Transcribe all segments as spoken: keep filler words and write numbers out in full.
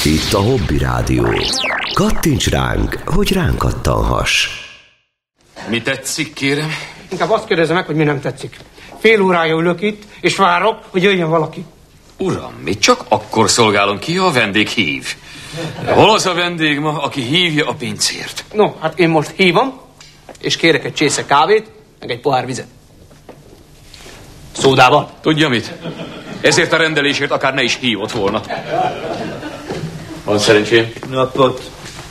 Itt a Hobby Rádió. Kattints ránk, hogy ránk kattanhass. Mi tetszik, kérem? Inkább azt kérdezem meg, hogy mi nem tetszik. Fél órája ülök itt, és várok, hogy jöjjön valaki. Uram, mi csak akkor szolgálom ki, ha a vendég hív. Hol az a vendég ma, aki hívja a pincért? No, hát én most hívom, és kérek egy csésze kávét, meg egy pohár vizet. Szódával. Tudja mit? Ezért a rendelésért akár ne is hívott volna. Van szerencsém? Napot.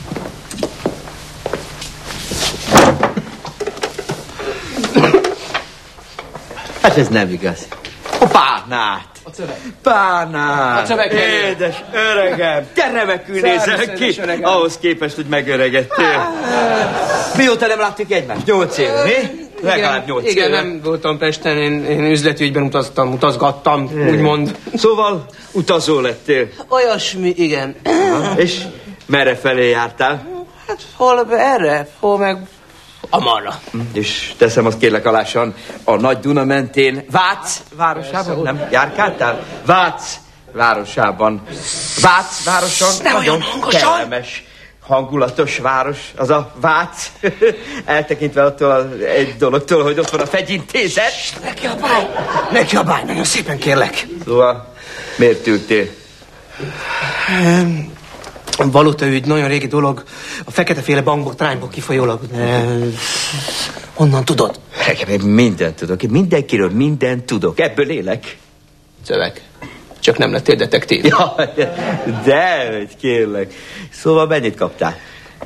Hát ez nem igaz. A párnát. A szöveg. Párnát. A szöveg. Édes öregem. Te remekül nézel ki. Öregem. Ahhoz képest, hogy megöregedtél. Mióta nem láttuk egymást? Nyolc éve, mi? Legalább nyolc igen, éve. nem voltam Pesten, én, én üzletügyben utaztam, utazgattam, hmm. úgymond. Szóval utazó lettél. Olyasmi, igen. És merre felé jártál? Hát hol erre, hol meg amarra. És teszem azt kérlek alásan, a Nagy Duna mentén Vác városában, nem járkáltál? Vác városában. Vác városon nagyon kellemes, hangulatos város, az a Vác. Eltekintve attól az egy dologtól, hogy ott van a fegyintézet. Ne kiabálj, ne kiabálj, nagyon szépen kérlek. Szóval miért ültél? Valutaügy, nagyon régi dolog. A feketeféle bankbotrányból kifolyólag. Honnan tudod? Én mindent tudok, én mindenkiről mindent tudok, ebből élek. Szöveg. Csak nem lettél detektív. Ja, de, hogy kérlek. Szóval mennyit kaptál?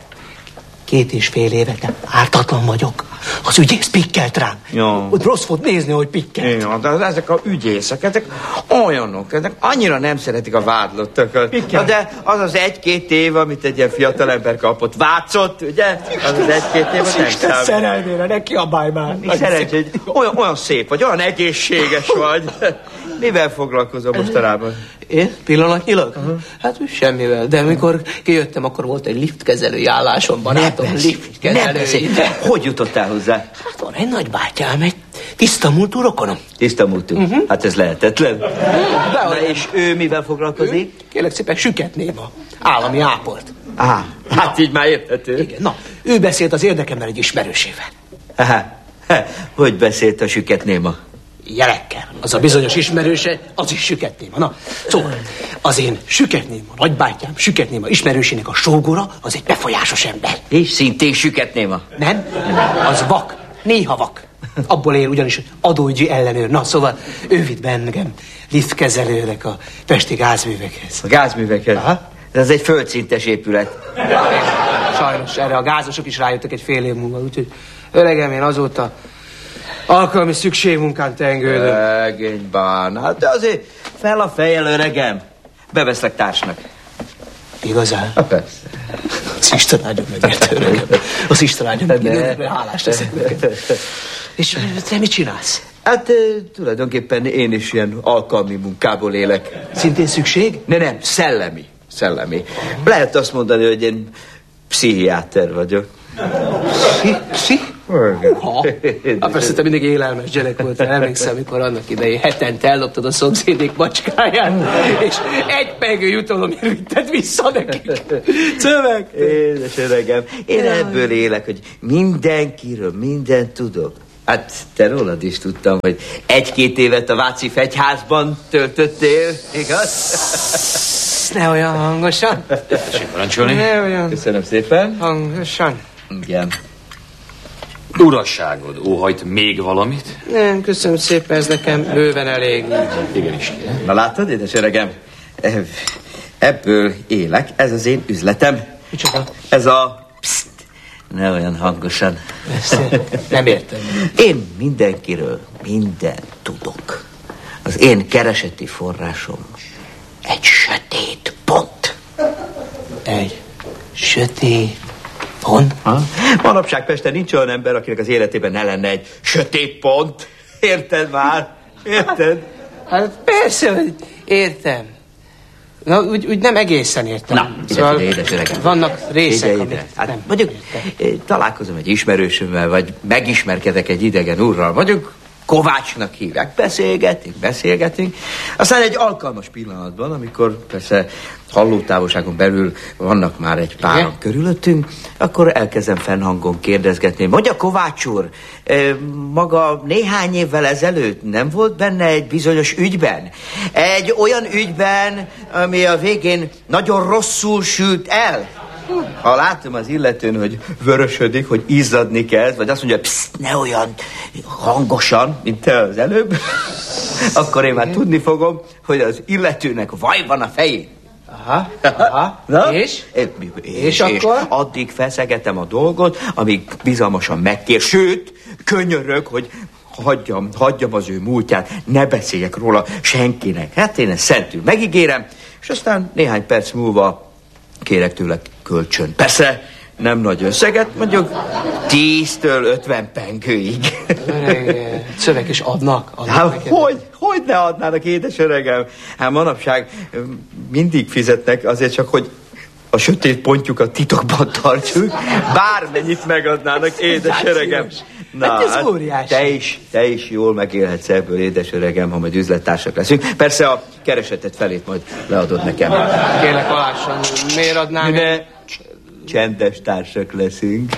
Két és fél éve, de ártatlan vagyok. Az ügyész pikkelt rám. Jó. Ott rossz volt nézni, hogy pikkelt. Ja, de ezek a ügyészek, ezek olyanok, ezek annyira nem szeretik a vádlottakat. Pikkelt. De az az egy-két év, amit egy ilyen fiatalember kapott, Vácott, ugye? Az az egy-két év, az nem Isten számít. szerelmére, ne kiabálj már. Mi szerencsé, hogy olyan, olyan szép vagy, olyan egészséges vagy. Mivel foglalkozom mostanában? Én? Pillanatnyilag? Uh-huh. Hát semmivel, de amikor kijöttem, akkor volt egy liftkezelői állásom, barátom. Liftkezelői. Hogy jutottál hozzá? Hát van egy nagybátyám, egy tiszta múltú rokonom. Tiszta múltú? Uh-huh. Hát ez lehetetlen. Na, és ő mivel foglalkozik? Ő, kérlek szépen, süketnéma. Állami ápolt. Á, hát így már érthető. Igen, na, ő beszélt az érdekemmel egy ismerősével. Aha. Hogy beszélt a süketnéma? Jelekkel. Az a bizonyos ismerőse, az is süketnéma. Na, szóval, az én süketnéma, nagybátyám, süketnéma ismerősének a sógora, az egy befolyásos ember. És szintén süketnéma? Nem? Az vak. Néha vak. Abból él ugyanis adóügyi ellenőr. Na, szóval ő vitt be engem liftkezelőnek a pesti gázművekhez. A gázművekhez? Aha. Ez egy földszintes épület. Sajnos erre a gázosok is rájöttek egy fél év múlva, úgyhogy öregem, én azóta alkalmi szükségmunkán tengődöm. Szegény bánát, de azért fel a fejjel, öregem. Beveszlek társnak. Igazán? Ha, persze. Az Isten áldja meg, érte, öregem. Az Isten áldja meg, én örökre hálás leszek neked. És te mit csinálsz? Hát tulajdonképpen én is ilyen alkalmi munkából élek. Szintén szükség? Ne, nem, szellemi. Szellemi. Lehet azt mondani, hogy én pszichiáter vagyok. Pszi? Pszi? Ha. Hát persze, te mindig élelmes gyerek voltál. Emlékszem, amikor annak idején hetente elloptad a szomszédék macskáját, és egy pengő jutalomért vitted vissza nekik. Szöveg! Édes öregem, én ebből élek, hogy mindenkiről mindent tudok. Hát te rólad is tudtam, hogy egy-két évet a Váci fegyházban töltöttél, igaz? Ne olyan hangosan. Tessék parancsolni. Ne olyan Köszönöm szépen. hangosan. Igen. Urasságod, óhajt még valamit? Nem, köszönöm szépen, ez nekem bőven elég. Igenis, kérem. Na látod, édes öregem? Ebből élek, ez az én üzletem. Micsoda? Ez a... Pszt, ne olyan hangosan. Nem értem. Én mindenkiről mindent tudok. Az én kereseti forrásom egy sötét pont. Egy sötét pont? Ha? Manapság Pesten nincs olyan ember, akinek az életében ne lenne egy sötét pont. Érted már? Érted? Hát persze, hogy értem. Na, úgy, úgy nem egészen értem. Na, ide, ide, édes öregem. Vannak részek, ide, amit ide. Hát, nem. mondjuk, találkozom egy ismerősömmel, vagy megismerkedek egy idegen úrral, mondjuk Kovácsnak hívják. Beszélgetünk, beszélgetünk. Aztán egy alkalmas pillanatban, amikor persze hallótávolságon belül vannak már egy páran körülöttünk, akkor elkezdem fennhangon kérdezgetni. Mondja, Kovács úr, maga néhány évvel ezelőtt nem volt benne egy bizonyos ügyben? Egy olyan ügyben, ami a végén nagyon rosszul sült el? Ha látom az illetőn, hogy vörösödik, hogy izzadni kezd, vagy azt mondja, pszt, ne olyan hangosan, mint te az előbb, akkor én már tudni fogom, hogy az illetőnek vaj van a fején. Aha, aha. Na? És? És, és, és akkor? És addig feszegetem a dolgot, amíg bizalmasan megkér, sőt, könyörög, hogy hagyjam, hagyjam az ő múltját, ne beszéljek róla senkinek. Hát én ezt szentül megígérem, és aztán néhány perc múlva kérek tőle kölcsön. Persze nem nagy összeget, mondjuk tíztől ötven pengőig. Szöveg is adnak? adnak hát, hogy, hogy ne adnának, édes öregem? Hát manapság mindig fizetnek azért csak, hogy a sötét pontjukat titokban tartsuk. Bármennyit megadnának, édes öregem. Na, hát ez óriási. Te is, te is jól megélhetsz ebből, édes öregem, ha majd üzlettársak leszünk. Persze a keresetet felét majd leadod nekem. Kérlek, alássan, miért adnám? Ne, csendes társak leszünk.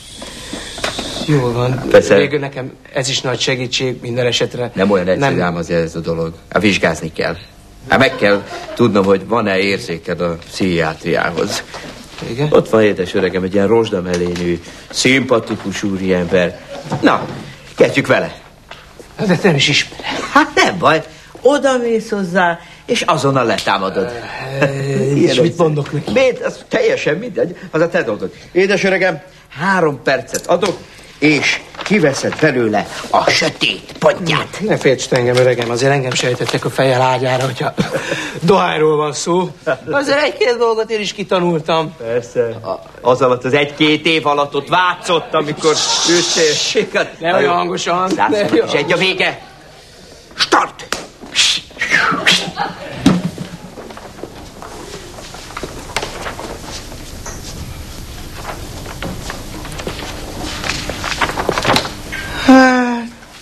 Jól van. Persze. Végül nekem ez is nagy segítség minden esetre. Nem olyan egyszerű ám azért ez a dolog. Hát vizsgázni kell. Hát meg kell tudnom, hogy van-e érzéked a pszichiátriához. Igen? Ott van, édes öregem, egy ilyen rozsdamelényű, szimpatikus úriember. Na, kezdjük vele. De nem is ismerem. Hát nem baj, oda mész hozzá, és azonnal letámadod. És mit mondok neki? Miért? Az teljesen mindegy, az a te dolgod. Édes öregem, három percet adok, és kiveszed belőle a sötét pontját. Ne féltsd engem, öregem, azért engem sejtettek a fejjel ágyára, hogyha dohányról van szó. Azért egy-két dolgot én is kitanultam. Persze. Az alatt, az egy-két év alatt ott vátszott, amikor ültél. Ne olyan hangosan. És egy a vége. Start! Hát,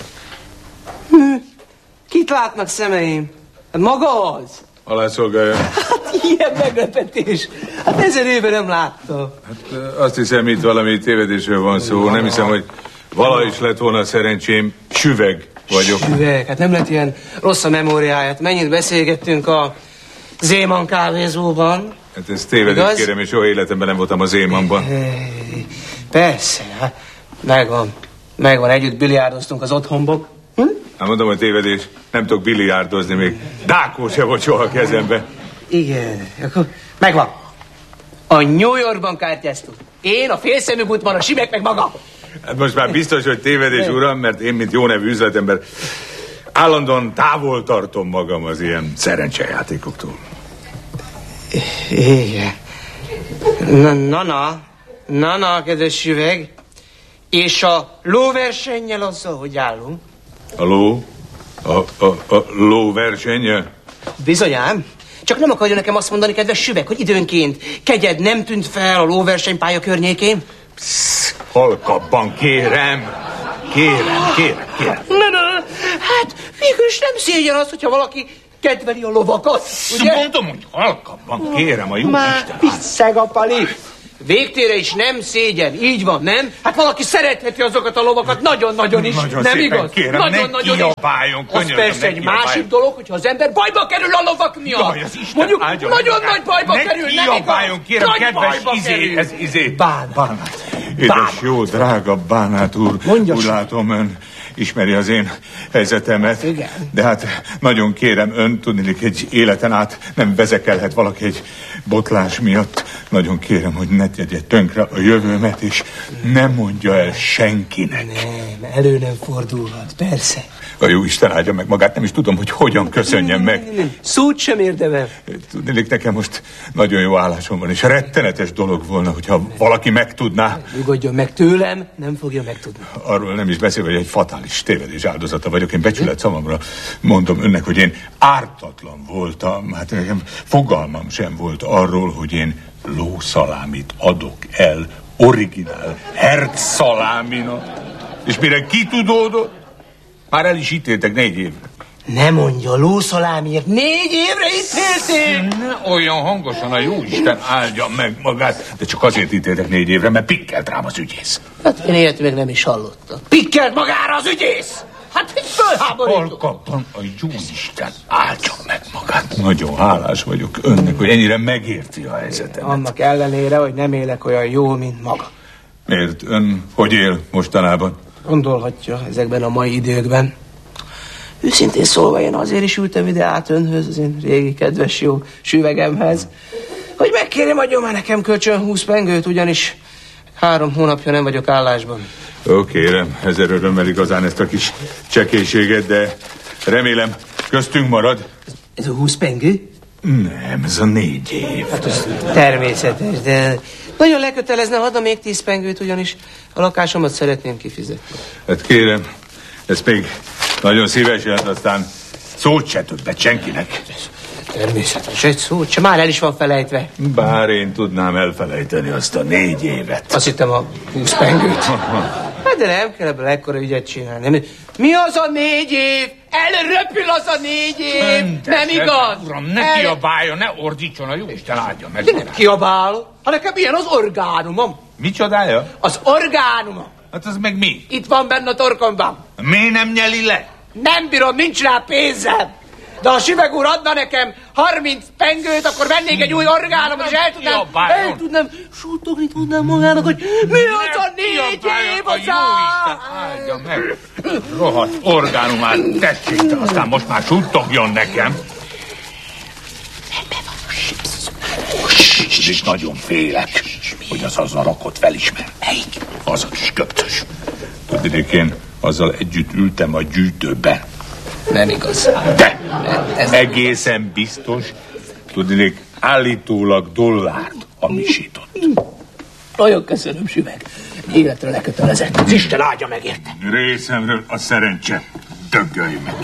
kit látnak szemeim? Hát maga az? Alá szolgálja. Hát ilyen meglepetés. Hát ezer éve nem láttam. Hát azt hiszem, itt valami tévedésről van szó. Nem hiszem, hogy valahogy is lett volna szerencsém. Süveg vagyok. Süveg? Hát nem lett ilyen rossz a memóriáját. Mennyit beszélgettünk a Zéman kávézóban. Hát ez tévedés, igaz? Kérem, és soha életemben nem voltam a Zémanban. Persze, hát megvan. Megvan, együtt biliárdoztunk az otthonban. Hm? Hát mondom, hogy tévedés. Nem tudok biliárdozni, még dákó se volt soha a kezembe. Igen, akkor megvan. A New Yorkban kártyáztunk. Én, a félszemű Gutman, a Simek meg maga. Hát most már biztos, hogy tévedés, uram, mert én, mint jó nevű üzletember, állandóan távol tartom magam az ilyen szerencsejátékoktól. Igen. Na, na, na, na, na, kedves Süveg. És a lóversennyel azzal, hogy állunk? A ló? A, a, a lóversennyel? Bizonyám. Csak nem akarja nekem azt mondani, kedves Süveg, hogy időnként kegyed nem tűnt fel a lóversenypálya környékén? Psz, halkabban, kérem. Kérem, kérem, kérem. Na, na, hát végül is nem szégyen az, hogyha valaki kedveli a lovakat, ugye? Mondom, hogy halkabban, kérem, a jó Már Isten. pisszeg a pali. Végtére is nem szégyen, így van, nem? Hát valaki szeretheti azokat a lovakat nagyon-nagyon is, nagyon nem szépen igaz? Kérem, nagyon-nagyon ne kiabáljon, az persze egy másik dolog, hogyha az ember bajba kerül a lovak miatt. Jaj, az Isten mondjuk áldjon, nagyon meg. nagy bajba ne kerül, nem kiabáljon, igaz? kérem, Nagy kedves bajba izé, kerül. ez izé. Bánát. Bánát. Édes, Bánát. jó, drága Bánát úr. Mondja úgy sem. látom, ön ismeri az én helyzetemet. Igen. De hát nagyon kérem, ön tudnilik egy életen át nem vezekelhet valaki egy botlás miatt. Nagyon kérem, hogy ne tegye tönkre a jövőmet, és ne mondja el senkinek. Nem, elő nem fordulhat, persze. A jó Isten áldja meg magát, nem is tudom, hogy hogyan köszönjem meg. Nem, nem, szót sem érdemel. Tudnélik, nekem most nagyon jó állásom van, és rettenetes dolog volna, hogyha valaki megtudná. Nyugodjon meg tőlem, nem fogja megtudni. Arról nem is beszélve, hogy egy fatális tévedés áldozata vagyok. Én becsület szavamra mondom önnek, hogy én ártatlan voltam. Hát nekem fogalmam sem volt arról, hogy én lószalámit adok el originál herc szaláminak. És mire kitudódott, Már el is ítéltek négy évre. Ne mondja, lószalámiért négy évre ítélték! Ne olyan hangosan, a jóisten áldja meg magát. De csak azért ítéltek négy évre, mert pikkelt rám az ügyész. Hát én ilyet még nem is hallottam. Pikkelt magára az ügyész! Hát egy fölháborító! Halkabban a jóisten áldja meg magát. Nagyon hálás vagyok önnek, hogy ennyire megérti a helyzetemet. Annak ellenére, hogy nem élek olyan jól, mint maga. Miért? Ön hogy él mostanában? Gondolhatja ezekben a mai időkben. Őszintén szólva, én azért is ültem ide át önhöz, az én régi kedves jó süvegemhez, hogy megkérjem, adjon már nekem kölcsön húsz pengőt, ugyanis három hónapja nem vagyok állásban. Ó, kérem, ezer örömmel igazán ezt a kis csekélységet, de remélem köztünk marad. Ez a húsz pengő? Nem, ez a négy év. Hát az természetes, de nagyon lekötelezne, adna még tíz pengőt, ugyanis a lakásomat szeretném kifizetni. Hát kérem, ezt még nagyon szívesen, aztán szót se többet senkinek. Természetes, egy szót se, már el is van felejtve. Bár én tudnám elfelejteni azt a négy évet. Azt hittem a húsz pengőt. Hát de nem kell ebből ekkora ügyet csinálni. Mi az a négy év? Elröpül az a négy év! Nem igaz? Uram, ne El... kiabáljon, ne ordítson, a jóisten áldja meg. De nem kiabál, ha nekem ilyen az orgánumom. Micsodája? Az orgánumom. Hát az meg mi? Itt van benne a torkomban. Mi nem nyeli le? Nem bírom, nincs rá pénzem. De ha Süveg úr adna nekem harminc pengőt, akkor vennék egy új orgánumot, és el tudnám, el tudnám, sútogni tudnám magának, hogy mi az a négy év az á... Áldja meg. Rohadt orgánumát tessék, aztán most már sútogjon nekem. És nagyon félek, hogy az az a rakot felismer. Melyik? Az a kis köptös. Tudnék, én azzal együtt ültem a gyűjtőben. Nem igaz. De ez egészen biztos, tudnék, állítólag dollárt hamisított. Nagyon köszönöm, Süveg. Életre lekötelezett. Az Isten áldja meg érte. Részemről a szerencse. Döggölj meg.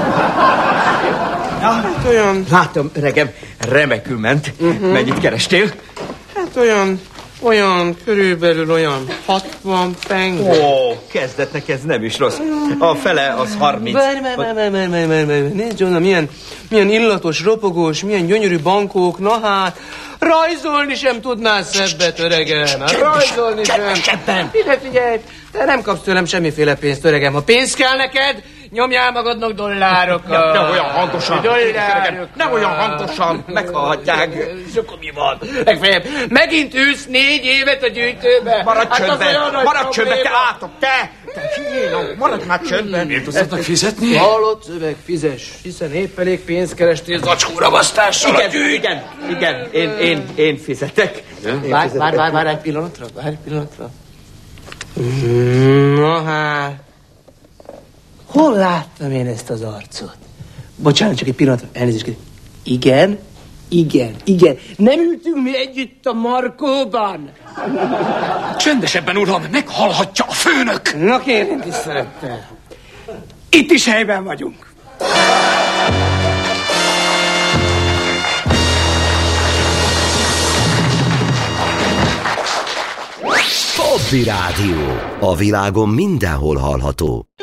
Hát olyan... Látom, öregem, remekül ment. Uh-huh. Mennyit kerestél? Hát olyan... Olyan, körülbelül olyan hatvan pengő. Ó, kezdetnek ez nem is rossz. A fele az harminc. Várj, várj, várj, várj, várj, várj, várj. Nézd, John, milyen, milyen illatos, ropogós, milyen gyönyörű bankók, na hát, rajzolni sem tudnál szebbet, öregem. Hát, rajzolni sem. Ide figyelj, te nem kapsz tőlem semmiféle pénzt, öregem. Ha pénz kell neked, nyomjál magadnak dollárokat. Ne olyan hangosan. Dollárokat. Ne olyan hangosan. Meghallhatják. És akkor mi van? Legfeljebb, megint ülsz négy évet a gyűjtőbe. Maradj hát csöndben. Maradj csöndben, te átok, te. Te figyelj, maradj már csöndben. Miért tudsz fizetni? Hallott, Szöveg, fizes. Hiszen épp elég pénzt kerestél zacskóra basztással. Igen, igen, igen. Én, én, én fizetek. Várj, várj, várj, várj egy pillanatra, várj egy pillanatra. Na hát. Hol láttam én ezt az arcot? Bocsánat, csak egy pillanatra, elnézést kérek. Igen, igen, igen. Nem ültünk mi együtt a Markóban? Csendesebben, uram, meghallhatja a főnök! Na kérem tisztelettel. Itt is helyben vagyunk. Hobby Rádió. A világon mindenhol hallható.